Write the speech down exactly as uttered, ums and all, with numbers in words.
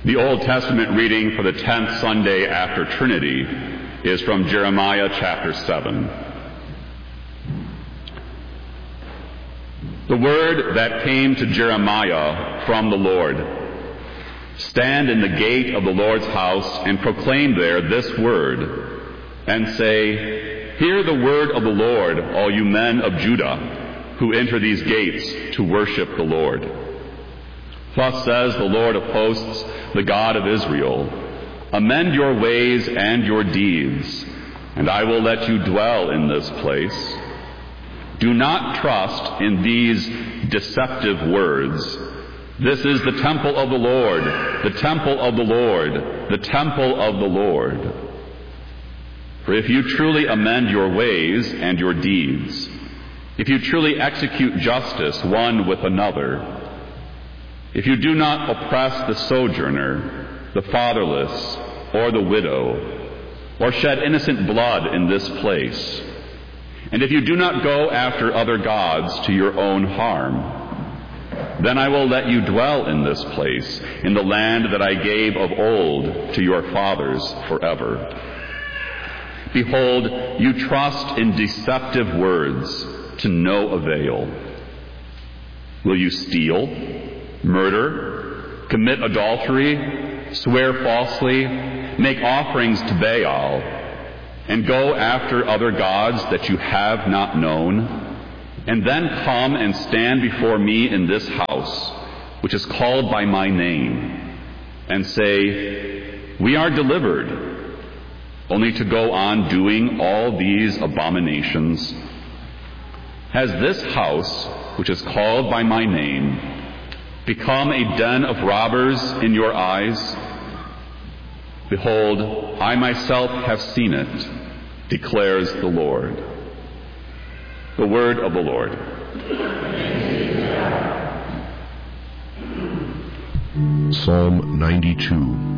The Old Testament reading for the tenth Sunday after Trinity is from Jeremiah chapter seven. The word that came to Jeremiah from the Lord. Stand in the gate of the Lord's house and proclaim there this word, and say, Hear the word of the Lord, all you men of Judah, who enter these gates to worship the Lord. Thus says the Lord of hosts, the God of Israel, Amend your ways and your deeds, and I will let you dwell in this place. Do not trust in these deceptive words. This is the temple of the Lord, the temple of the Lord, the temple of the Lord. For if you truly amend your ways and your deeds, if you truly execute justice one with another, if you do not oppress the sojourner, the fatherless, or the widow, or shed innocent blood in this place, and if you do not go after other gods to your own harm, then I will let you dwell in this place, in the land that I gave of old to your fathers forever. Behold, you trust in deceptive words to no avail. Will you steal, murder, commit adultery, swear falsely, make offerings to Baal, and go after other gods that you have not known, and then come and stand before me in this house, which is called by my name, and say, We are delivered, only to go on doing all these abominations? Has this house, which is called by my name, become a den of robbers in your eyes? Behold, I myself have seen it, declares the Lord. The word of the Lord. Psalm ninety-two.